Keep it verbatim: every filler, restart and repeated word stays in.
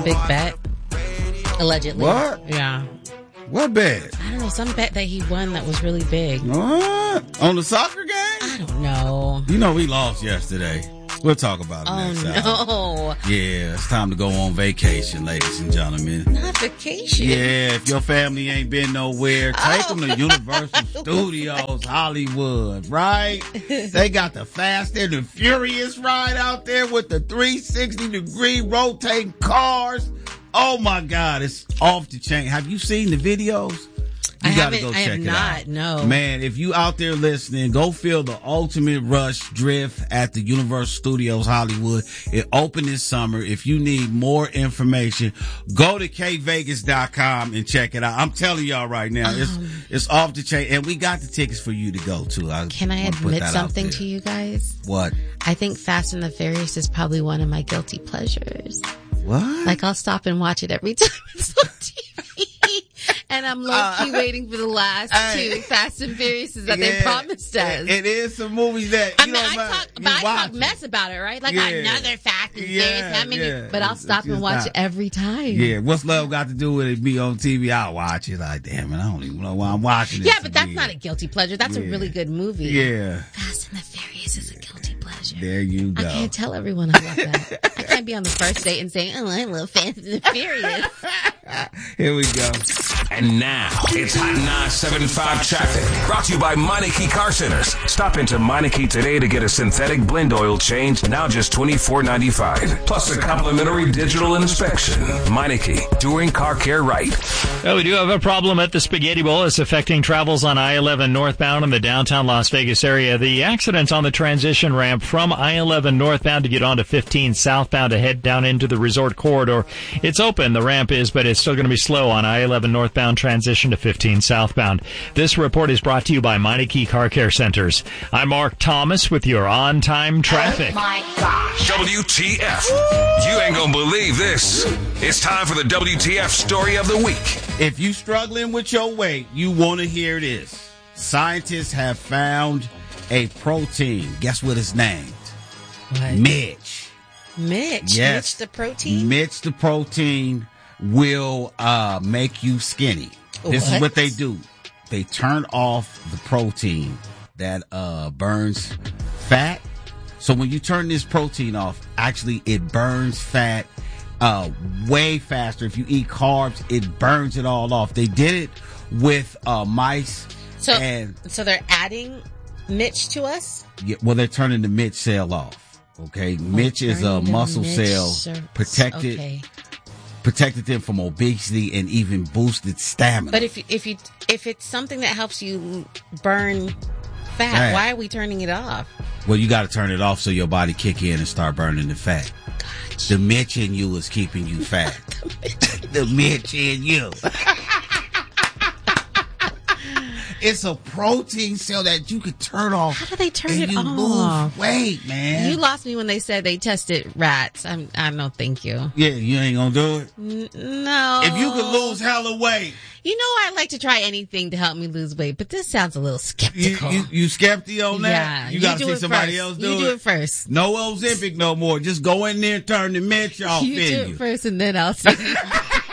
big bet. Allegedly. What? Yeah. What bet? I don't know. Some bet that he won that was really big. What? On the soccer game? I don't know. You know, we lost yesterday. We'll talk about it Oh, next no. hour. Yeah, it's time to go on vacation, ladies and gentlemen. Not vacation. Yeah, if your family ain't been nowhere, take Oh. them to Universal Studios Hollywood, right? They got the Fast and the Furious ride out there with the three sixty degree rotating cars. Oh my God, it's off the chain. Have you seen the videos? You I gotta haven't- go I check have it not, out. no. Man, if you out there listening, go feel the ultimate rush drift at the Universal Studios Hollywood. It opened this summer. If you need more information, go to k vegas dot com and check it out. I'm telling y'all right now, Um, it's it's off the chain, and we got the tickets for you to go to. I Can I wanna put admit that out something there. to you guys? What? I think Fast and the Furious is probably one of my guilty pleasures. What? Like, I'll stop and watch it every time it's on T V. And I'm low-key Uh, waiting for the last hey. two Fast and Furiouses that they Yeah, promised us. It, it is some movies that I you mean, know, I man, talk, you but I watch talk it. mess about it, right? Like Yeah. another Fast and Yeah, Furious. How many? yeah. But I'll It's- stop it's and just watch not- it every time. Yeah, what's love got to do with it be on T V? I'll watch it. Like, damn it, I don't even know why I'm watching this. Yeah, but that's again. not a guilty pleasure. That's a Yeah. really good movie. Yeah, Fast and the Furious is a guilty pleasure. there you go. I can't tell everyone I love that. I can't be on the first date and saying, "Oh, I love Fast and the Furious." Here we go. And now, it's Hot nine seven five traffic. Brought to you by Meineke Car Centers. Stop into Meineke today to get a synthetic blend oil change, now just twenty-four ninety-five. Plus a complimentary digital inspection. Meineke, doing car care right. Well, we do have a problem at the Spaghetti Bowl. It's affecting travels on I eleven northbound in the downtown Las Vegas area. The accident's on the transition ramp from I eleven northbound to get onto fifteen southbound to head down into the resort corridor. It's open, the ramp is, but it's still going to be slow on I eleven northbound transition to fifteen southbound. This report is brought to you by Meineke Car Care Centers. I'm Mark Thomas with your on-time traffic. Oh my gosh. W T F. You ain't gonna believe this. It's time for the W T F story of the week. If you struggling with your weight, you want to hear this. Scientists have found a protein. Guess what it's named? What? Mitch. Mitch. Yes. Mitch the protein. Mitch the protein will uh, make you skinny. This is What? what they do. They turn off the protein that uh, burns fat. So when you turn this protein off, actually it burns fat uh, way faster. If you eat carbs, it burns it all off. They did it with uh, mice. So, and so they're adding Mitch to us? yeah, well, they're turning the Mitch cell off. Okay, Mitch is a turning the muscle Mitch cell cell- protected. Okay. protected them from obesity and even boosted stamina. But if you, if you if it's something that helps you burn fat, Fat. why are we turning it off? well, you got to turn it off so your body kick in and start burning the fat. The Mitch in you is keeping you fat. The Mitch in you. It's a protein cell that you could turn off. How do they turn and it you off? lose weight, man. You lost me when they said they tested rats. I'm I no thank you. yeah, you ain't gonna do it. N- no. If you could lose hella weight, You know I like to try anything to help me lose weight, but this sounds a little you skeptical. you, you skeptical on that? Yeah, you you gotta do see it somebody first. else do You it. do it first. No Ozempic no more. Just go in there and turn the Mitch off You in do you. it first and then I'll see.